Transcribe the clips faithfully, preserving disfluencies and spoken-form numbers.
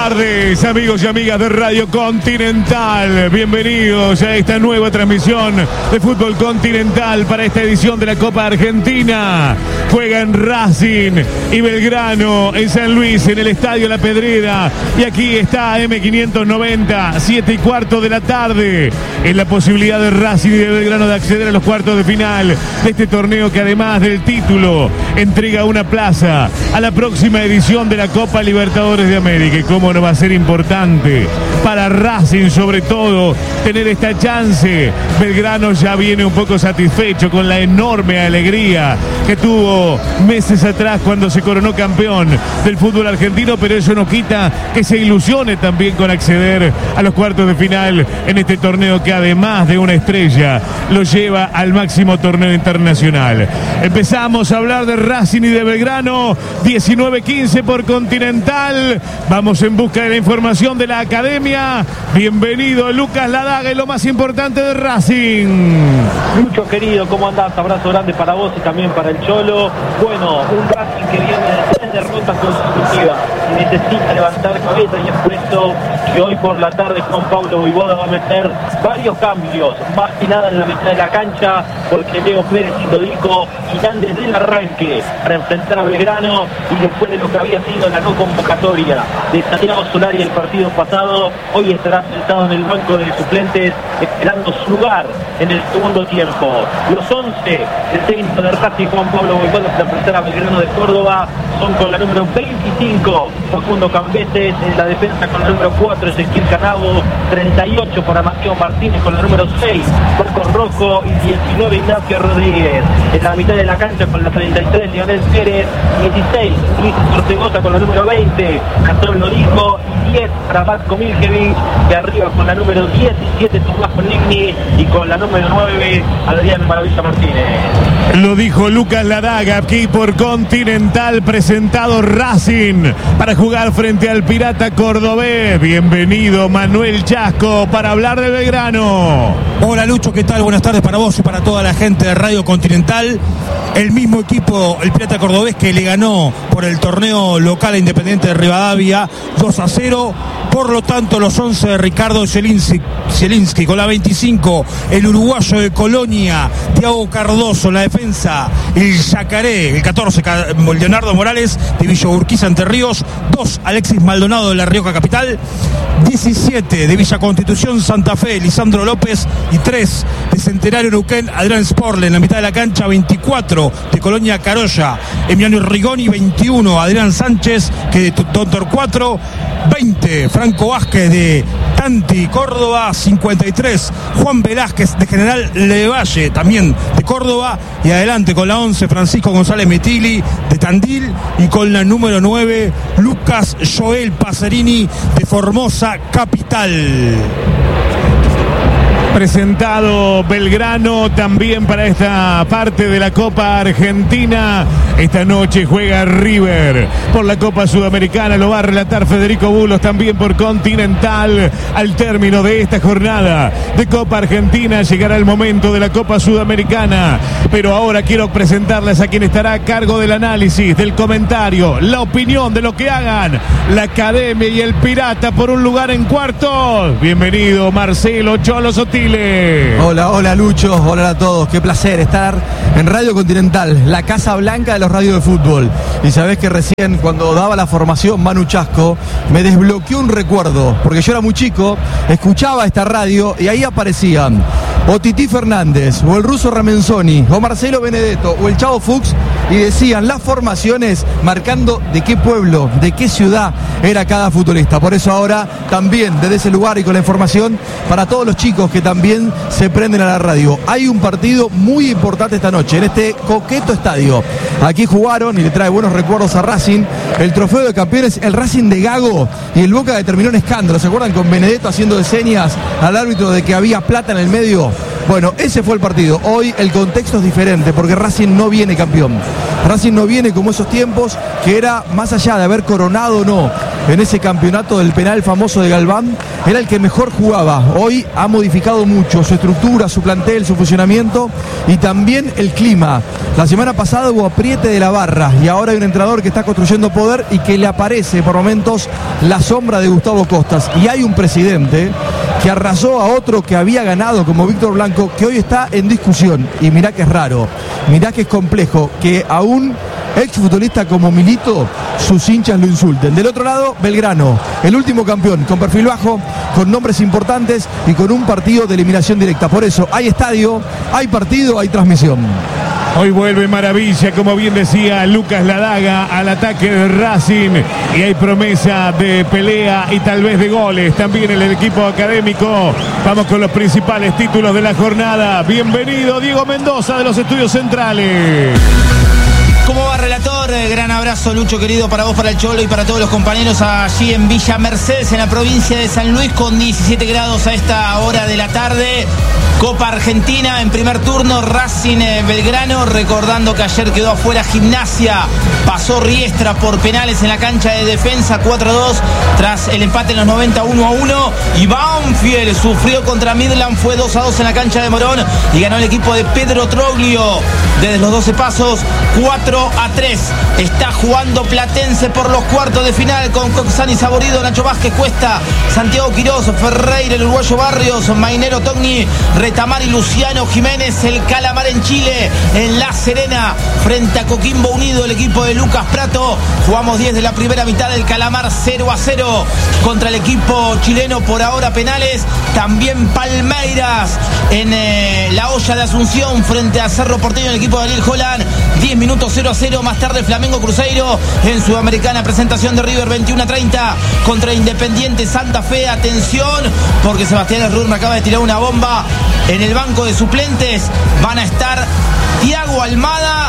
tardes, amigos y amigas de Radio Continental. Bienvenidos a esta nueva transmisión de Fútbol Continental para esta edición de la Copa Argentina. Juegan Racing y Belgrano en San Luis, en el Estadio La Pedrera. Y aquí está M quinientos noventa, siete y cuarto de la tarde. En la posibilidad de Racing y de Belgrano de acceder a los cuartos de final de este torneo que, además del título, entrega una plaza a la próxima edición de la Copa Libertadores de América. Y cómo no va a ser importante para Racing, sobre todo, tener esta chance. Belgrano ya viene un poco satisfecho con la enorme alegría que tuvo meses atrás cuando se coronó campeón del fútbol argentino, pero eso no quita que se ilusione también con acceder a los cuartos de final en este torneo que, además de una estrella, lo lleva al máximo torneo internacional. Empezamos a hablar de Racing y de Belgrano, diecinueve quince por Continental. Vamos en busca de la información de la academia. Bienvenido, Lucas Ladaga, y lo más importante de Racing. Lucho, querido, ¿cómo andás? Abrazo grande para vos y también para el Cholo. Bueno, un Racing que viene de tres derrotas consecutivas y necesita levantar cabeza, y es por eso que hoy por la tarde Juan Pablo Voivoda va a meter varios cambios, más que nada en la mitad de la cancha, porque Leo Pérez y Todico irán desde el arranque para enfrentar a Belgrano, y después de lo que había sido la no convocatoria de Santiago Solari el partido pasado, hoy estará sentado en el banco de suplentes esperando su lugar en el segundo tiempo. Los once del técnico de Racing, Juan Pablo Voivoda, para enfrentar a Belgrano de Córdoba son con la número veinticinco Facundo Cambeses, en la defensa con la número cuatro Ezequiel Canabo, treinta y ocho para Mateo Martínez, con la número seis Marcos Rojo y diecinueve Ignacio Rodríguez. En la mitad de la cancha con la treinta y tres Leonel Pérez, dieciséis Luis Ortegoza con la número veinte Gastón Lorijo, y diez para Vasco Miljevic, y arriba con la número diecisiete Tomás Poligny, y con la número nueve Adrián Maravilla Martínez. Lo dijo Lucas Ladaga aquí por Continental. Presentado Racing para jugar frente al Pirata Cordobés. Bienvenido, Manuel Chasco, para hablar de Belgrano. Hola, Lucho, ¿qué tal? Buenas tardes para vos y para toda la gente de Radio Continental. El mismo equipo, el Pirata Cordobés, que le ganó por el torneo local a Independiente de Rivadavia dos a cero. Por lo tanto, los once de Ricardo Zielinski, con la veinticinco el uruguayo de Colonia Thiago Cardoso, la defensa el Yacaré, el catorce Leonardo Morales de Villa Urquiza, Entre Ríos, dos Alexis Maldonado de La Rioja Capital, diecisiete de Villa Constitución Santa Fe Lisandro López, y tres de Centenario Neuquén Adrián Sporle. En la mitad de la cancha, veinticuatro de Colonia Carolla Emiliano Rigoni, veintiuno Adrián Sánchez, que de Don Torcuato, veinte Franco Vázquez de Tanti Córdoba, cincuenta y tres Juan Velázquez de General Levalle, también de Córdoba, y adelante con la once Francisco González Metilli de Tandil, y con la número nueve Lucas Joel Pacerini de Formosa Capital. Presentado Belgrano también para esta parte de la Copa Argentina. Esta noche juega River por la Copa Sudamericana. Lo va a relatar Federico Bulos también por Continental. Al término de esta jornada de Copa Argentina llegará el momento de la Copa Sudamericana. Pero ahora quiero presentarles a quien estará a cargo del análisis, del comentario, la opinión de lo que hagan la Academia y el Pirata por un lugar en cuartos. Bienvenido, Marcelo Cholo Sotile. Hola, hola Lucho, hola a todos, qué placer estar en Radio Continental, la Casa Blanca de los radios de fútbol. Y sabés que recién, cuando daba la formación Manu Chasco, me desbloqueó un recuerdo, porque yo era muy chico, escuchaba esta radio y ahí aparecían o Tití Fernández, o el ruso Ramenzoni, o Marcelo Benedetto, o el Chavo Fuchs, y decían las formaciones marcando de qué pueblo, de qué ciudad era cada futbolista. Por eso ahora también desde ese lugar y con la información para todos los chicos que también se prenden a la radio. Hay un partido muy importante esta noche en este coqueto estadio. Aquí jugaron, y le trae buenos recuerdos a Racing, el trofeo de campeones, el Racing de Gago, y el Boca que terminó en escándalo. ¿Se acuerdan? Con Benedetto haciendo de señas al árbitro de que había plata en el medio. Bueno, ese fue el partido. Hoy el contexto es diferente porque Racing no viene campeón. Racing no viene como esos tiempos que era, más allá de haber coronado o no en ese campeonato del penal famoso de Galván, era el que mejor jugaba. Hoy ha modificado mucho su estructura, su plantel, su funcionamiento y también el clima. La semana pasada hubo apriete de la barra y ahora hay un entrenador que está construyendo poder y que le aparece por momentos la sombra de Gustavo Costas. Y hay un presidente que arrasó a otro que había ganado como Víctor Blanco, que hoy está en discusión. Y mirá que es raro, mirá que es complejo, que a un exfutbolista como Milito sus hinchas lo insulten. Del otro lado, Belgrano, el último campeón, con perfil bajo, con nombres importantes y con un partido de eliminación directa. Por eso hay estadio, hay partido, hay transmisión. Hoy vuelve Maravilla, como bien decía Lucas Ladaga, al ataque de Racing y hay promesa de pelea y tal vez de goles también en el equipo académico. Vamos con los principales títulos de la jornada. Bienvenido Diego Mendoza de los Estudios Centrales. ¿Cómo va, relator? Gran abrazo, Lucho, querido, para vos, para el Cholo y para todos los compañeros allí en Villa Mercedes, en la provincia de San Luis, con diecisiete grados a esta hora de la tarde. Copa Argentina en primer turno, Racing Belgrano, recordando que ayer quedó afuera Gimnasia, pasó Riestra por penales en la cancha de Defensa cuatro a dos tras el empate en los noventa uno a uno, y Banfield sufrió contra Midland, fue dos a dos en la cancha de Morón y ganó el equipo de Pedro Troglio desde los doce pasos cuatro a tres. Está jugando Platense por los cuartos de final con Coxani Saborido, Nacho Vázquez Cuesta, Santiago Quirós, Ferreira, el uruguayo Barrios, Mainero Togni, Retamar y Luciano Jiménez. El Calamar en Chile, en La Serena, frente a Coquimbo Unido, el equipo de Lucas Prato. Jugamos diez de la primera mitad, del Calamar cero a cero contra el equipo chileno, por ahora penales. También Palmeiras en eh, la olla de Asunción frente a Cerro Porteño, el equipo de Ariel Holland, diez minutos cero a cero. Más tarde Flamengo Cruzeiro en Sudamericana, presentación de River veintiuno a treinta contra Independiente Santa Fe. Atención, porque Sebastián Herrur me acaba de tirar una bomba. En el banco de suplentes van a estar Thiago Almada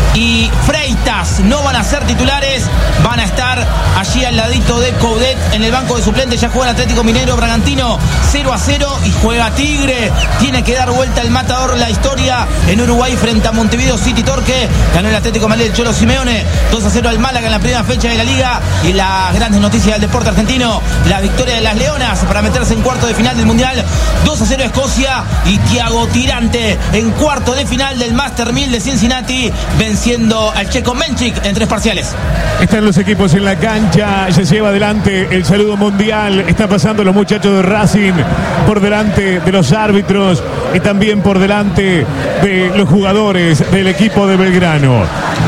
y Freitas, no van a ser titulares, van a estar allí al ladito de Coudet en el banco de suplentes. Ya juega el Atlético Mineiro Bragantino cero a cero y juega Tigre. Tiene que dar vuelta el matador la historia en Uruguay frente a Montevideo City Torque. Ganó el Atlético Madrid del Cholo Simeone dos a cero al Málaga en la primera fecha de la Liga. Y las grandes noticias del deporte argentino, la victoria de las Leonas para meterse en cuarto de final del Mundial, dos a cero Escocia, y Thiago Tirante en cuarto de final del Master mil de Cincinnati, venciendo al checo Menchik en tres parciales. Están los equipos en la cancha, se lleva adelante el saludo mundial, están pasando los muchachos de Racing por delante de los árbitros y también por delante de los jugadores del equipo de Belgrano.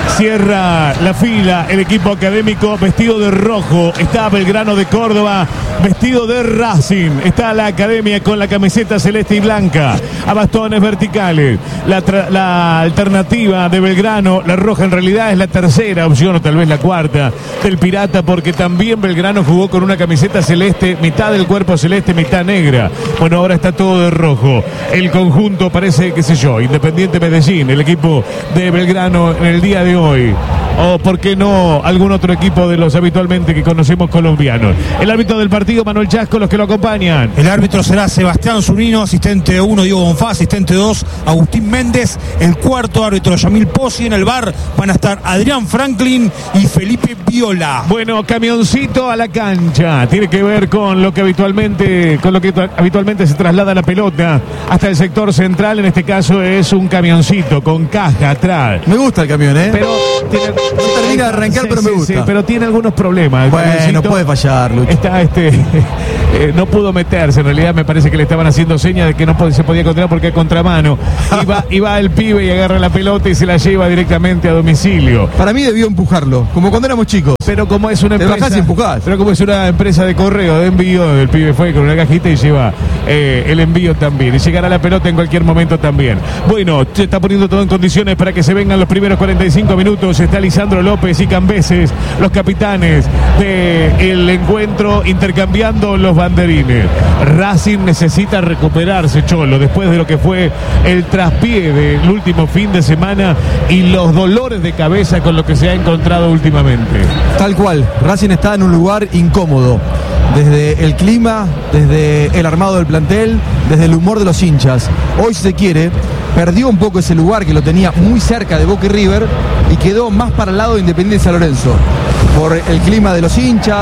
Cierra la fila el equipo académico vestido de rojo, está Belgrano de Córdoba vestido de Racing, está la academia con la camiseta celeste y blanca a bastones verticales. La, la alternativa de Belgrano, la roja, en realidad es la tercera opción o tal vez la cuarta del Pirata, porque también Belgrano jugó con una camiseta celeste, mitad del cuerpo celeste, mitad negra. Bueno, ahora está todo de rojo. El conjunto parece, qué sé yo, Independiente Medellín, el equipo de Belgrano en el día de hoy. O, ¿por qué no, algún otro equipo de los habitualmente que conocemos colombianos? El árbitro del partido, Manuel Chasco, los que lo acompañan. El árbitro será Sebastián Zunino, asistente uno, Diego Bonfá, asistente dos, Agustín Méndez. El cuarto árbitro, Yamil Pozzi. En el bar van a estar Adrián Franklin y Felipe Viola. Bueno, camioncito a la cancha. Tiene que ver con lo que habitualmente, con lo que habitualmente se traslada la pelota hasta el sector central. En este caso es un camioncito con caja atrás. Me gusta el camión, ¿eh? Pero tiene, no termina de arrancar, sí, pero me gusta. Sí, pero tiene algunos problemas. Bueno, no puede fallar, Lucho. Está este, eh, no pudo meterse. En realidad me parece que le estaban haciendo señas de que no se podía controlar porque a contramano. Iba, iba el pibe y agarra la pelota y se la lleva directamente a domicilio. Para mí debió empujarlo, como cuando éramos chicos. Pero como es una Te empresa, bajás y empujás. Pero como es una empresa de correo, de envío, el pibe fue con una cajita y lleva eh, el envío también. Y llegará la pelota en cualquier momento también. Bueno, se está poniendo todo en condiciones para que se vengan los primeros cuarenta y cinco minutos. Está Lisandro López y Cambeses, los capitanes del encuentro, intercambiando los banderines. Racing necesita recuperarse, Cholo, después de lo que fue el traspié del último fin de semana y los dolores de cabeza con lo que se ha encontrado últimamente. Tal cual, Racing está en un lugar incómodo, desde el clima, desde el armado del plantel, desde el humor de los hinchas. Hoy, si se quiere, perdió un poco ese lugar que lo tenía muy cerca de Boca y River y quedó más para el lado de Independiente San Lorenzo, por el clima de los hinchas,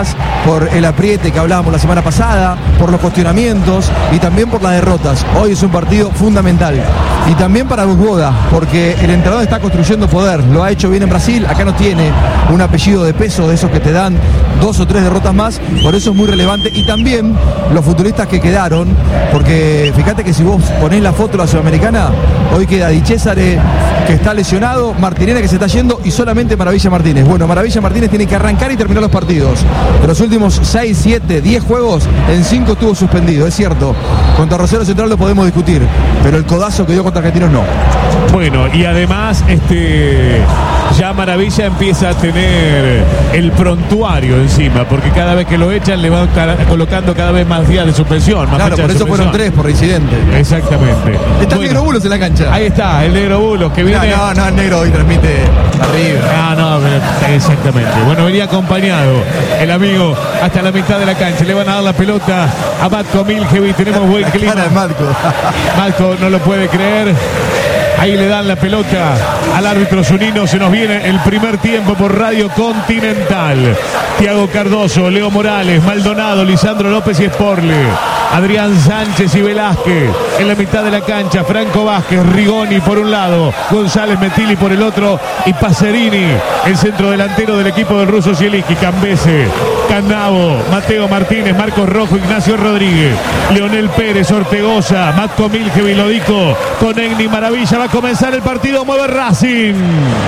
por el apriete que hablábamos la semana pasada, por los cuestionamientos y también por las derrotas. Hoy es un partido fundamental. Y también para Vojvoda, porque el entrenador está construyendo poder, lo ha hecho bien en Brasil, acá no tiene un apellido de peso de esos que te dan dos o tres derrotas más, por eso es muy relevante. Y también los futbolistas que quedaron, porque fíjate que si vos ponés la foto de la Sudamericana, hoy queda Di Césare, que está lesionado, Martinelli que se está yendo y solamente Maravilla Martínez. Bueno, Maravilla Martínez tiene que arrancar y terminar los partidos. De los últimos seis, siete, diez juegos, en cinco estuvo suspendido, es cierto. Contra Rosario Central lo podemos discutir, pero el codazo que dio contra Argentinos no. Bueno, y además este ya Maravilla empieza a tener el prontuario encima, porque cada vez que lo echan le van colocando cada vez más días de suspensión. Más claro, por eso fueron tres por incidente. Exactamente. Está bueno, el Negro Bulos en la cancha. Ahí está, el Negro Bulos que viene. No, no, no, el Negro hoy transmite arriba. Ah, no, pero exactamente. Bueno, venía acompañado el amigo hasta la mitad de la cancha. Le van a dar la pelota a Matko Miljevic. Tenemos buen clima. Cara de Matko. Matko no lo puede creer. Ahí le dan la pelota al árbitro Zunino. Se nos viene el primer tiempo por Radio Continental. Thiago Cardoso, Leo Morales, Maldonado, Lisandro López y Sporle. Adrián Sánchez y Velázquez en la mitad de la cancha. Franco Vázquez, Rigoni por un lado, González Metilli por el otro y Pacerini, el centro delantero del equipo del ruso Zielinski. Cambese, Cannavo, Mateo Martínez, Marcos Rojo, Ignacio Rodríguez, Leonel Pérez, Ortegoza, Matko Miljevic, Lodico, Conegni, Maravilla. Va a comenzar el partido, mueve Racing.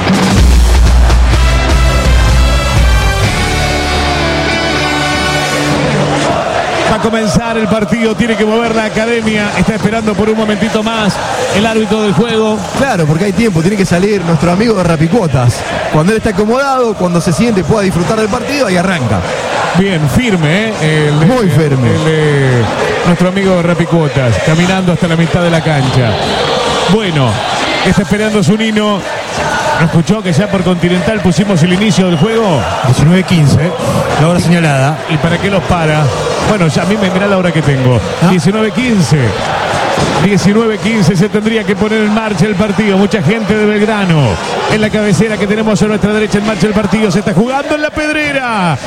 Va a comenzar el partido, tiene que mover la academia, está esperando por un momentito más el árbitro del juego. Claro, porque hay tiempo, tiene que salir nuestro amigo de Rapicuotas. Cuando él está acomodado, cuando se siente pueda disfrutar del partido, ahí arranca. Bien, firme, ¿eh? El, Muy firme. El, el, nuestro amigo de Rapicuotas, caminando hasta la mitad de la cancha. Bueno, está esperando Zunino. ¿No escuchó que ya por Continental pusimos el inicio del juego? diecinueve quince, la hora señalada. ¿Y para qué los para? Bueno, ya a mí me mirá la hora que tengo. ¿Ah? diecinueve quince. diecinueve quince se tendría que poner en marcha el partido. Mucha gente de Belgrano en la cabecera que tenemos a nuestra derecha. En marcha el partido, se está jugando en la Pedrera.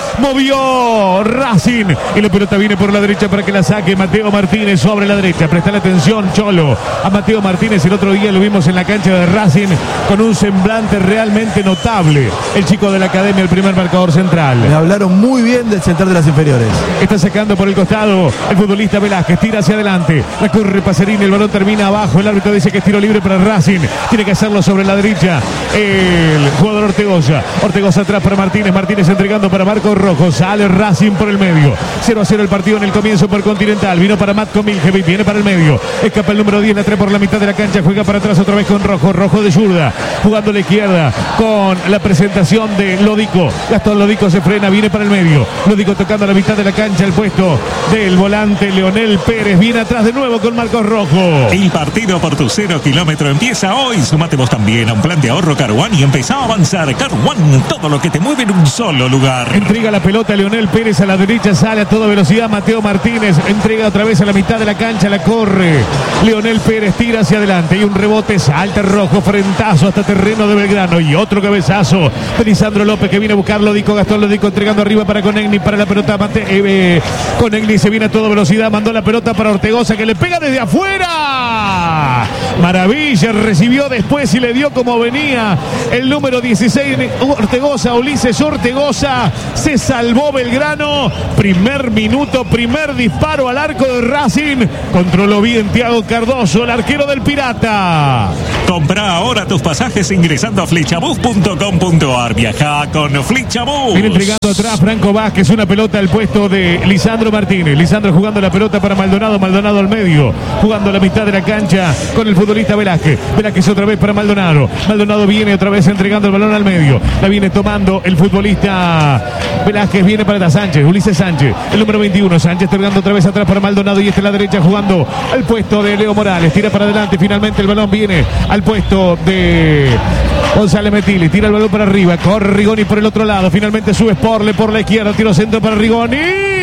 Movió Racing y la pelota viene por la derecha para que la saque Mateo Martínez sobre la derecha. Presta la atención, Cholo, a Mateo Martínez. El otro día lo vimos en la cancha de Racing con un semblante realmente notable. El chico de la academia, el primer marcador central. Me hablaron muy bien del central de las inferiores. Está sacando por el costado el futbolista Velázquez, tira hacia adelante, recorre Pacerini, el balón termina abajo, el árbitro dice que es tiro libre para Racing, tiene que hacerlo sobre la derecha el jugador Ortegoza, Ortegoza atrás para Martínez, Martínez entregando para Marcos Rojo, sale Racing por el medio, cero a cero el partido en el comienzo por Continental, vino para Matko Miljevic, viene para el medio, escapa el número diez, la trae por la mitad de la cancha, juega para atrás otra vez con Rojo, Rojo de zurda, jugando a la izquierda con la presentación de Lodico, Gastón Lodico se frena, viene para el medio, Lodico tocando a la mitad de la cancha, el puesto del volante Leonel Pérez, viene atrás de nuevo con Marcos Rojo. El partido por tu cero kilómetro empieza hoy. Sumate vos también a un plan de ahorro Car One y empezá a avanzar. Car One, todo lo que te mueve en un solo lugar. Entrega la pelota Leonel Pérez a la derecha, sale a toda velocidad Mateo Martínez, entrega otra vez a la mitad de la cancha, la corre Leonel Pérez, tira hacia adelante y un rebote, salta Rojo, frentazo hasta terreno de Belgrano y otro cabezazo de Lisandro López que viene a buscar Lodico, Gastón Lodico entregando arriba para Conegni, para la pelota Mate, eh, eh, Conegni se viene a toda velocidad, mandó la pelota para Ortegoza que le pega desde afuera. Maravilla, recibió después y le dio como venía el número dieciséis Ortegoza, Ulises Ortegoza, se salvó Belgrano, primer minuto, primer disparo al arco de Racing, controló bien Thiago Cardoso, el arquero del Pirata. Compra ahora tus pasajes ingresando a flechabus punto com punto ar. Viaja con Flechabus. Viene entregando atrás Franco Vázquez, una pelota al puesto de Lisandro Martínez. Lisandro jugando la pelota para Maldonado, Maldonado al medio, jugando a la mitad de la cancha con el futbolista Velázquez. Velázquez otra vez para Maldonado. Maldonado viene otra vez entregando el balón al medio. La viene tomando el futbolista Velázquez, viene para Sánchez, Ulises Sánchez, el número veintiuno. Sánchez cargando otra vez atrás para Maldonado y este a la derecha jugando al puesto de Leo Morales. Tira para adelante, finalmente el balón viene al puesto de González Metilli, tira el balón para arriba, corre Rigoni por el otro lado, finalmente sube Sporle por la izquierda, tiro centro para Rigoni.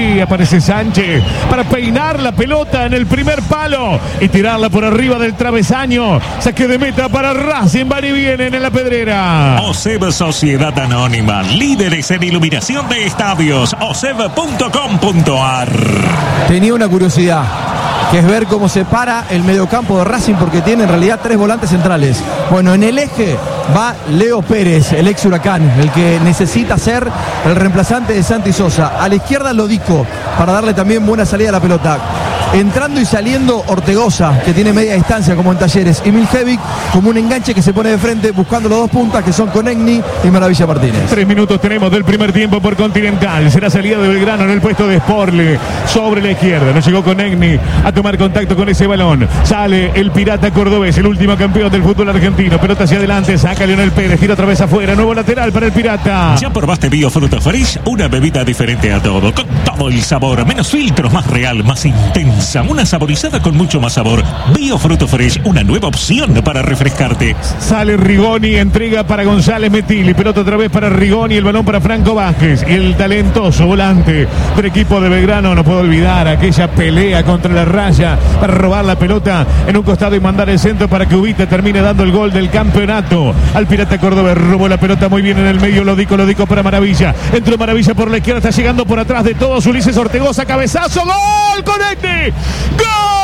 Allí aparece Sánchez para peinar la pelota en el primer palo y tirarla por arriba del travesaño. Saque de meta para Racing. Van y vienen en la Pedrera. OSEB Sociedad Anónima, líderes en iluminación de estadios. O S E B punto com punto a r. Tenía una curiosidad, que es ver cómo se para el mediocampo de Racing, porque tiene en realidad tres volantes centrales. Bueno, en el eje va Leo Pérez, el ex Huracán, el que necesita ser el reemplazante de Santi Sosa. A la izquierda Lodico, para darle también buena salida a la pelota. Entrando y saliendo Ortegoza, que tiene media distancia como en Talleres, y Miljevic como un enganche que se pone de frente buscando los dos puntas que son Conegni y Maravilla Martínez. Tres minutos tenemos del primer tiempo por Continental. Será salida de Belgrano en el puesto de Sporle sobre la izquierda. No llegó Conegni a tomar contacto con ese balón. Sale el Pirata Cordobés, el último campeón del fútbol argentino. Pelota hacia adelante, saca Leonel Pérez, tira otra vez afuera. Nuevo lateral para el Pirata. ¿Ya probaste Biofruto Fresh? Una bebida diferente a todo, con todo el sabor, menos filtros, más real, más intensa. Una saborizada con mucho más sabor. Biofruto Fresh, una nueva opción para refrescarte. Sale Rigoni, entrega para González Metilli. Pelota otra vez para Rigoni, el balón para Franco Vázquez. Y el talentoso volante del equipo de Belgrano, no puedo olvidar aquella pelea contra la raya para robar la pelota en un costado y mandar el centro para que Ubita termine dando el gol del campeonato al Pirata Córdoba. Robó la pelota muy bien en el medio. Lodico, Lodico para Maravilla. Entró Maravilla por la izquierda, está llegando por atrás de todos. Ulises Ortegoza, cabezazo, gol, conecte. ¡Gol!